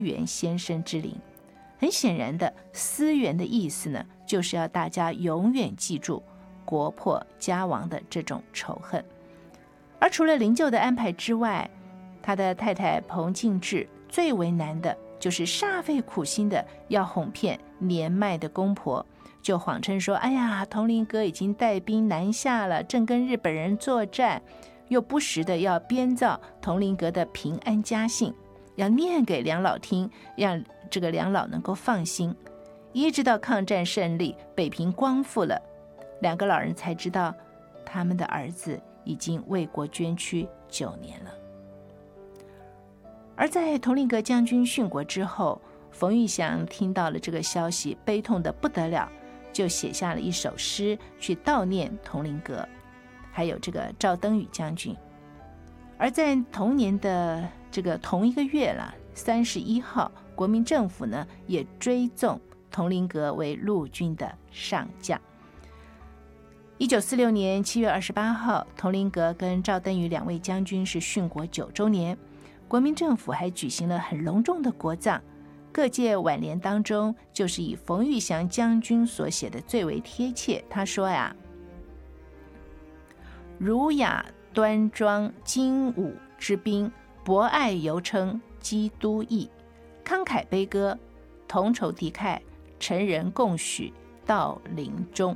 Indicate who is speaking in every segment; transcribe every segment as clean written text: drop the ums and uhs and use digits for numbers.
Speaker 1: 源先生之灵。很显然的，思源的意思呢，就是要大家永远记住国破家亡的这种仇恨。而除了灵柩的安排之外，他的太太彭敬志最为难的就是煞费苦心的要哄骗年迈的公婆，就谎称说，哎呀，统领阁已经带兵南下了，正跟日本人作战，又不时的要编造统领阁的平安家信，要念给梁老听，让这个梁老能够放心。一直到抗战胜利，北平光复了，两个老人才知道他们的儿子已经为国捐躯9年了。而在统领阁将军殉国之后，冯玉祥听到了这个消息，悲痛得不得了，就写下了一首诗去悼念统领阁，还有这个赵登禹将军。而在同年的这个同一个月了，31号，国民政府呢也追赠统领阁为陆军的上将。1946年7月28号，统领阁跟赵登禹2位将军是殉国9周年，国民政府还举行了很隆重的国葬。各界挽联当中，就是以冯玉祥将军所写的最为贴切。他说呀，儒雅端庄精武之兵，博爱犹称基督义，慷慨悲歌，同仇敌忾，臣人共许到临终。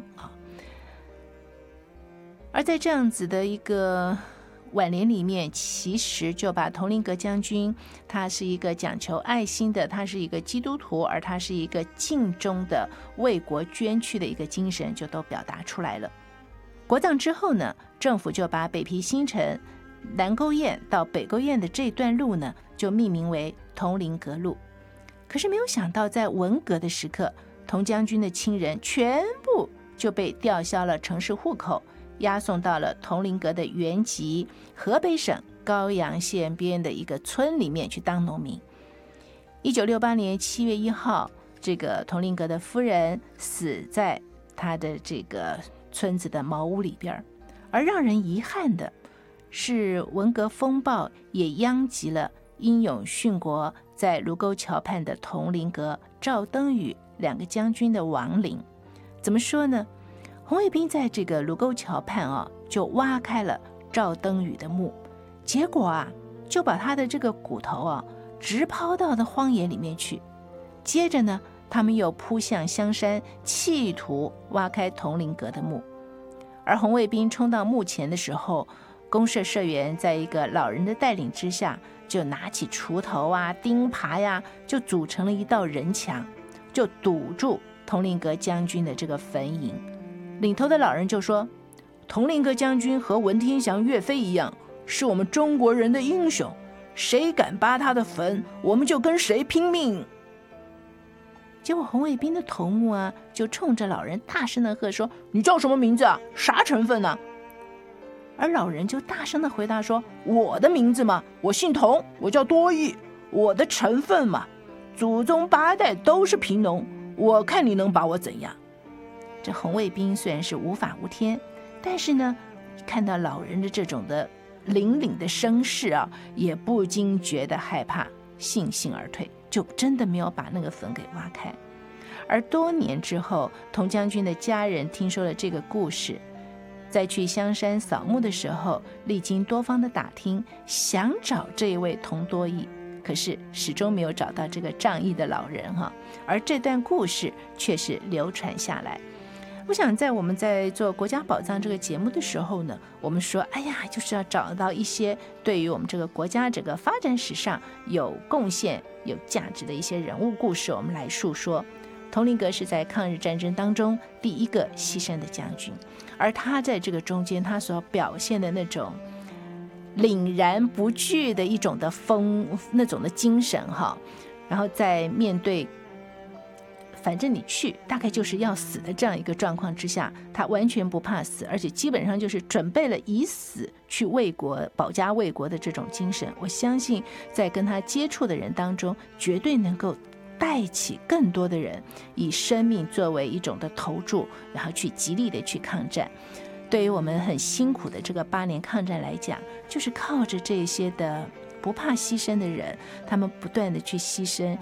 Speaker 1: 而在这样子的一个挽联里面，其实就把统领阁将军，他是一个讲求爱心的，他是一个基督徒，而他是一个尽忠的为国捐躯的一个精神，就都表达出来了。国葬之后呢，政府就把北平新城南沟堰到北沟堰的这段路呢，就命名为统领阁路。可是没有想到，在文革的时刻，童将军的亲人全部就被吊销了城市户口，押送到了统领阁的原籍河北省高阳县边的一个村里面去当农民。1968年7月1号，这个统领阁的夫人死在他的这个村子的茅屋里边。而让人遗憾的是，文革风暴也殃及了英勇殉国在卢沟桥畔的统领阁赵登禹2个将军的亡灵。怎么说呢？红卫兵在这个卢沟桥畔就挖开了赵登禹的墓，结果就把他的这个骨头直抛到的荒野里面去。接着呢，他们又扑向香山，企图挖开统领阁的墓。而红卫兵冲到墓前的时候，公社社员在一个老人的带领之下，就拿起锄头钉耙呀，就组成了一道人墙，就堵住统领阁将军的这个坟茔。领头的老人就说，统领阁将军和文天祥、岳飞一样，是我们中国人的英雄，谁敢扒他的坟，我们就跟谁拼命。结果红卫兵的头目就冲着老人大声的喝说，你叫什么名字啊？啥成分呢？而老人就大声的回答说，我的名字嘛，我姓童，我叫多益，我的成分嘛，祖宗8代都是贫农，我看你能把我怎样？这红卫兵虽然是无法无天，但是呢，看到老人的这种的凛凛的声势也不禁觉得害怕，悻悻而退，就真的没有把那个坟给挖开。而多年之后，童将军的家人听说了这个故事，在去香山扫墓的时候，历经多方的打听，想找这一位童多益，可是始终没有找到这个仗义的老人而这段故事却是流传下来。我想在我们在做国家宝藏这个节目的时候呢，我们说哎呀，就是要找到一些对于我们这个国家整个发展史上有贡献有价值的一些人物故事，我们来述说。统领阁是在抗日战争当中第一个牺牲的将军，而他在这个中间他所表现的那种凛然不惧的一种的那种的精神然后在面对反正你去大概就是要死的这样一个状况之下，他完全不怕死，而且基本上就是准备了以死去为国保家卫国的这种精神。我相信在跟他接触的人当中，绝对能够带起更多的人以生命作为一种的投注，然后去极力的去抗战。对于我们很辛苦的这个8年抗战来讲，就是靠着这些的不怕牺牲的人，他们不断的去牺牲，